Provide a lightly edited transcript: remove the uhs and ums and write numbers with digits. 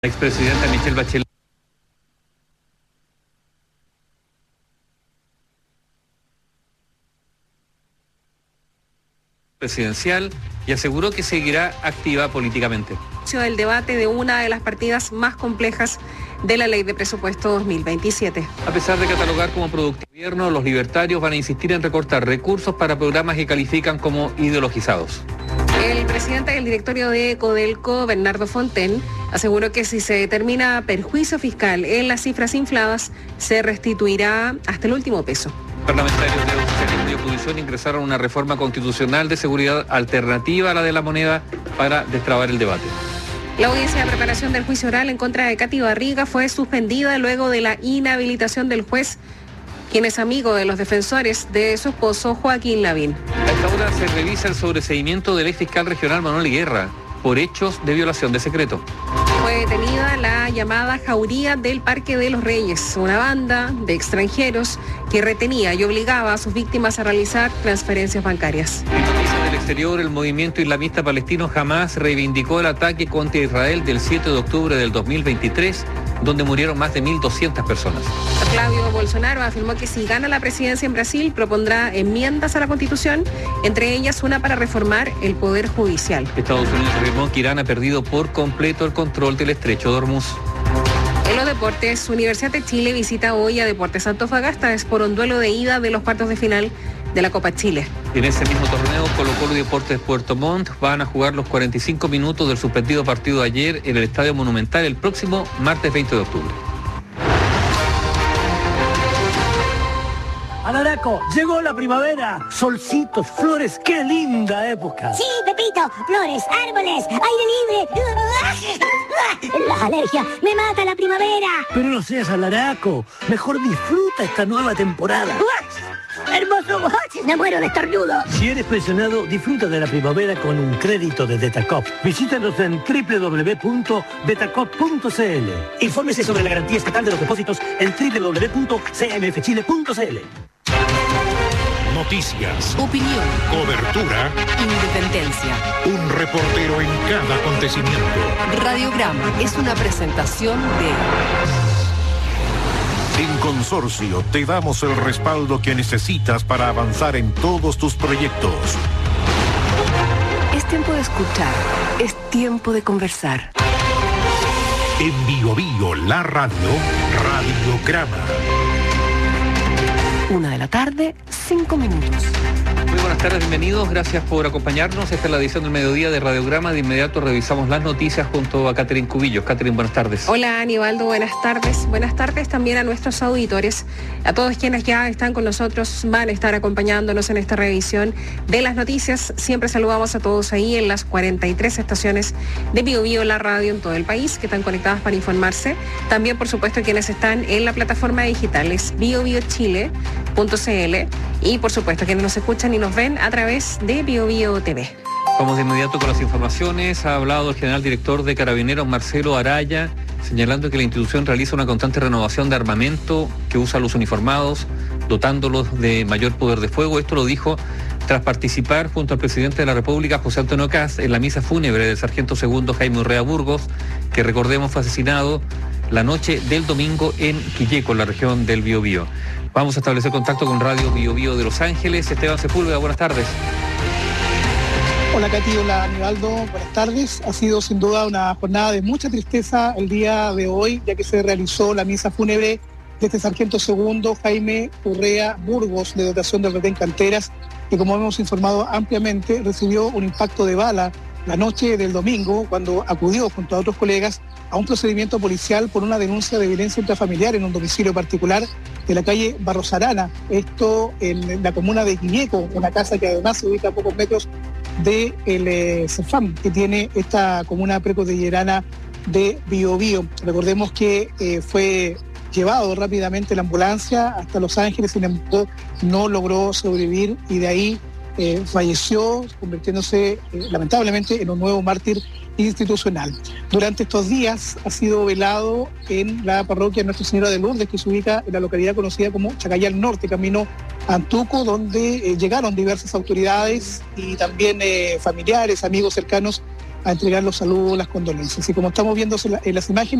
La expresidenta Michelle Bachelet presidencial y aseguró que seguirá activa políticamente. El debate de una de las partidas más complejas de la Ley de Presupuesto 2027. A pesar de catalogar como productivo gobierno, los libertarios van a insistir en recortar recursos para programas que califican como ideologizados. El presidente del directorio de Codelco, Bernardo Fonten, aseguró que si se determina perjuicio fiscal en las cifras infladas, se restituirá hasta el último peso. Parlamentarios de oficialismo y oposición ingresaron una reforma constitucional de seguridad alternativa a la de la moneda para destrabar el debate. La audiencia de preparación del juicio oral en contra de Katy Barriga fue suspendida luego de la inhabilitación del juez, quien es amigo de los defensores de su esposo Joaquín Lavín. A esta hora se revisa el sobreseimiento del ex fiscal regional Manuel Guerra por hechos de violación de secreto. Fue detenida la llamada Jauría del Parque de los Reyes, una banda de extranjeros que retenía y obligaba a sus víctimas a realizar transferencias bancarias. En noticias del exterior, el movimiento islamista palestino Hamas reivindicó el ataque contra Israel del 7 de octubre del 2023, donde murieron más de 1.200 personas. Claudio Bolsonaro afirmó que si gana la presidencia en Brasil, propondrá enmiendas a la Constitución, entre ellas una para reformar el Poder Judicial. Estados Unidos afirmó que Irán ha perdido por completo el control del estrecho de Hormuz. En los deportes, Universidad de Chile visita hoy a Deportes Antofagasta, es por un duelo de ida de los cuartos de final de la Copa Chile. En ese mismo torneo, Colo-Colo y Deportes Puerto Montt van a jugar los 45 minutos del suspendido partido de ayer en el Estadio Monumental el próximo martes 20 de octubre. Alaraco, llegó la primavera, solcitos, flores, qué linda época. Sí, Pepito, flores, árboles, aire libre. Las alergias, me mata la primavera. Pero no seas alaraco, mejor disfruta esta nueva temporada. Hermoso, me muero de estornudo. Si eres pensionado, disfruta de la primavera con un crédito de Detacop. Visítanos en www.detacop.cl. Infórmese sobre la garantía estatal de los depósitos en www.cmfchile.cl. Noticias, opinión, cobertura, independencia. un reportero en cada acontecimiento. Radiograma es una presentación de... En Consorcio te damos el respaldo que necesitas para avanzar en todos tus proyectos. Es tiempo de escuchar, es tiempo de conversar. En Bio Bio, la radio, Radiograma. 1:00 p.m, 5 minutos. Muy buenas tardes, bienvenidos, gracias por acompañarnos. Esta es la edición del mediodía de Radiograma. De inmediato revisamos las noticias junto a Catherine Cubillos. Catherine, buenas tardes. Hola, Aníbaldo, buenas tardes. Buenas tardes también a nuestros auditores, a todos quienes ya están con nosotros, van a estar acompañándonos en esta revisión de las noticias. Siempre saludamos a todos ahí en las 43 estaciones de Bio Bio, la radio en todo el país, que están conectadas para informarse. También, por supuesto, quienes están en la plataforma digital, es biobiochile.cl, y por supuesto quienes nos escuchan y nos ven a través de Bio Bio TV. Vamos de inmediato con las informaciones. Ha hablado el general director de Carabineros, Marcelo Araya, señalando que la institución realiza una constante renovación de armamento que usa a los uniformados, dotándolos de mayor poder de fuego. Esto lo dijo tras participar junto al presidente de la República, José Antonio Kast, en la misa fúnebre del sargento segundo Jaime Urrea Burgos, que recordemos fue asesinado la noche del domingo en Quilleco, en la región del Biobío. Vamos a establecer contacto con Radio Bio Bio de Los Ángeles. Esteban Sepúlveda, buenas tardes. Hola Katy, hola Aníbaldo, buenas tardes. Ha sido sin duda una jornada de mucha tristeza el día de hoy, ya que se realizó la misa fúnebre de este sargento segundo Jaime Urrea Burgos, de dotación del retén Canteras, que como hemos informado ampliamente, recibió un impacto de bala la noche del domingo, cuando acudió junto a otros colegas a un procedimiento policial por una denuncia de violencia intrafamiliar en un domicilio particular de la calle Barros Arana, esto en la comuna de Quilleco, una casa que además se ubica a pocos metros del CEFAM, que tiene esta comuna precordillerana de Biobío. Recordemos que fue llevado rápidamente la ambulancia hasta Los Ángeles, sin embargo no logró sobrevivir y de ahí falleció, convirtiéndose lamentablemente en un nuevo mártir institucional. Durante estos días ha sido velado en la parroquia Nuestra Señora de Lourdes, que se ubica en la localidad conocida como Chacayal Norte, camino a Antuco, donde llegaron diversas autoridades y también familiares, amigos cercanos a entregar los saludos, las condolencias. Y como estamos viendo en las imágenes,